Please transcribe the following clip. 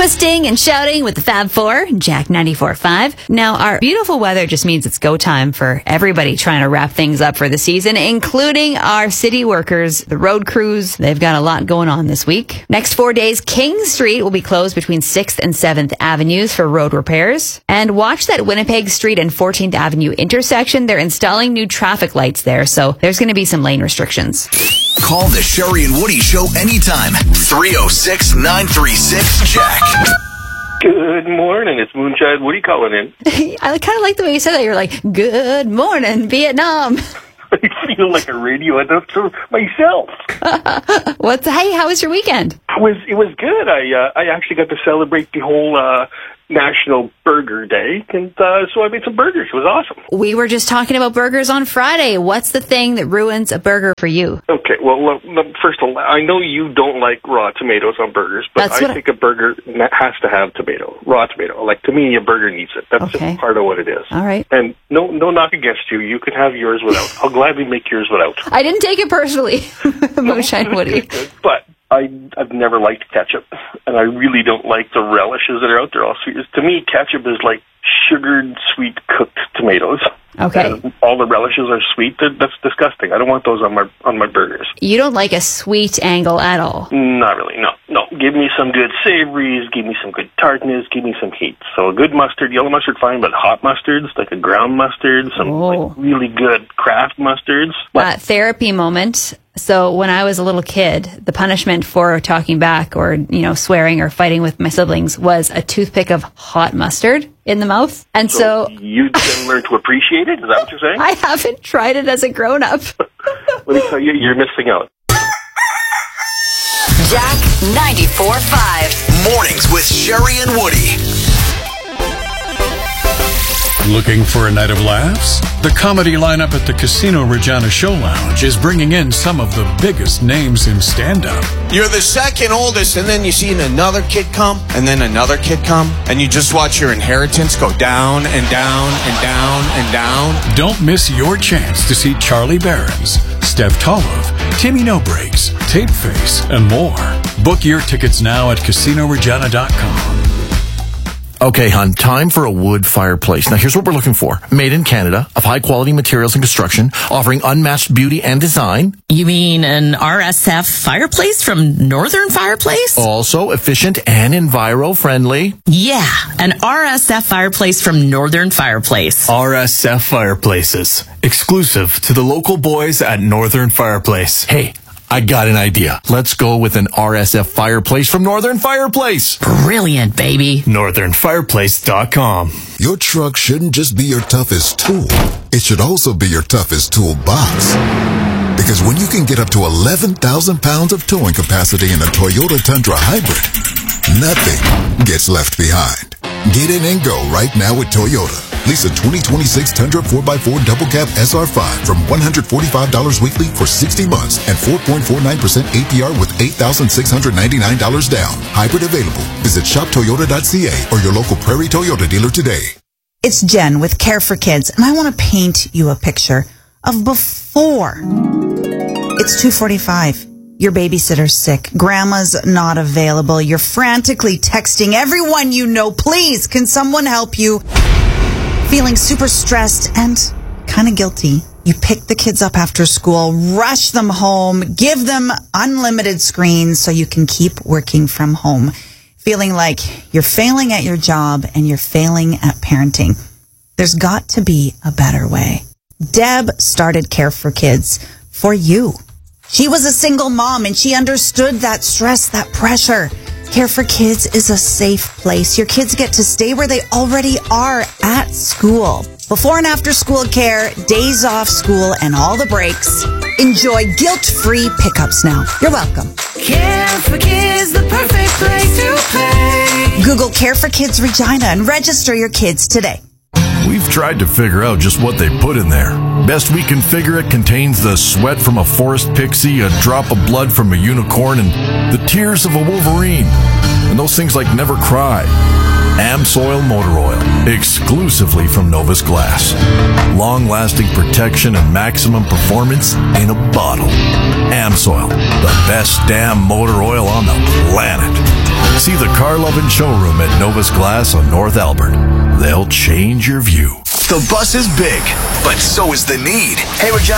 Twisting and shouting with the Fab Four, Jack 94.5. Now, our beautiful weather just means it's go time for everybody trying to wrap things up for the season, including our city workers, the road crews. They've got a lot going on this week. Next 4 days, King Street will be closed between 6th and 7th Avenues for road repairs. And watch that Winnipeg Street and 14th Avenue intersection. They're installing new traffic lights there, so there's going to be some lane restrictions. Call the Sherry and Woody Show anytime. 306-936-JACK. Good morning. It's Moonshine Woody calling in. I kind of like the way you said that. You're like, good morning, Vietnam. I feel like a radio announcer myself. Hey, how was your weekend? It was good. I actually got to celebrate the whole National Burger Day, and so I made some burgers. It was awesome. We were just talking about burgers on Friday. What's the thing that ruins a burger for you? Okay, well, first of all, I know you don't like raw tomatoes on burgers, but I think a burger has to have tomato, raw tomato. Like, to me, a burger needs it. That's just part of what it is. All right. And no knock against you. You can have yours without. I'll gladly make yours without. I didn't take it personally, Moonshine Woody. But I've never liked ketchup, and I really don't like the relishes that are out there. All sweet. To me, ketchup is like sugared, sweet, cooked tomatoes. Okay. And all the relishes are sweet. That's disgusting. I don't want those on my burgers. You don't like a sweet angle at all? Not really. No. Give me some good savories. Give me some good tartness. Give me some heat. So a good mustard, yellow mustard, fine, but hot mustards, like a ground mustard, some like really good Kraft mustards. Therapy moment. So when I was a little kid, the punishment for talking back or, swearing or fighting with my siblings was a toothpick of hot mustard in the mouth. And so you didn't learn to appreciate it? Is that what you're saying? I haven't tried it as a grown-up. Let me tell you, you're missing out. Jack 94.5. Mornings with Sherry and Woody. Looking for a night of laughs? The comedy lineup at the Casino Regina Show Lounge is bringing in some of the biggest names in stand-up. You're the second oldest, and then you see another kid come, and then another kid come, and you just watch your inheritance go down and down and down and down. Don't miss your chance to see Charlie Barons, Steph Tolov, Timmy No Breaks, Tapeface, and more. Book your tickets now at CasinoRegina.com. Okay, hon, time for a wood fireplace. Now, here's what we're looking for. Made in Canada, of high-quality materials and construction, offering unmatched beauty and design. You mean an RSF fireplace from Northern Fireplace? Also efficient and enviro-friendly. Yeah, an RSF fireplace from Northern Fireplace. RSF Fireplaces. Exclusive to the local boys at Northern Fireplace. Hey, I got an idea. Let's go with an RSF fireplace from Northern Fireplace. Brilliant, baby. NorthernFireplace.com. Your truck shouldn't just be your toughest tool. It should also be your toughest toolbox. Because when you can get up to 11,000 pounds of towing capacity in a Toyota Tundra Hybrid, nothing gets left behind. Get in and go right now with Toyota. Lease a 2026 Tundra 4x4 Double Cab SR5 from $145 weekly for 60 months and 4.49% APR with $8,699 down. Hybrid available. Visit shoptoyota.ca or your local Prairie Toyota dealer today. It's Jen with Care for Kids, and I want to paint you a picture of before. It's 2:45. Your babysitter's sick. Grandma's not available. You're frantically texting everyone you know, please, can someone help you? Feeling super stressed and kind of guilty. You pick the kids up after school, rush them home, give them unlimited screens so you can keep working from home. Feeling like you're failing at your job and you're failing at parenting. There's got to be a better way. Deb started Care for Kids for you. She was a single mom and she understood that stress, that pressure. Care for Kids is a safe place. Your kids get to stay where they already are, at school. Before and after school care, days off school, and all the breaks. Enjoy guilt-free pickups now. You're welcome. Care for Kids, the perfect place to play. Google Care for Kids Regina and register your kids today. We've tried to figure out just what they put in there. Best we can figure, it contains the sweat from a forest pixie, a drop of blood from a unicorn, and the tears of a wolverine. And those things like never cry. Amsoil Motor Oil, exclusively from Novus Glass. Long-lasting protection and maximum performance in a bottle. Amsoil, the best damn motor oil on the planet. see the Car Lovin' Showroom at Novus Glass on North Albert. They'll change your view. The bus is big, but so is the need. Hey, we're John.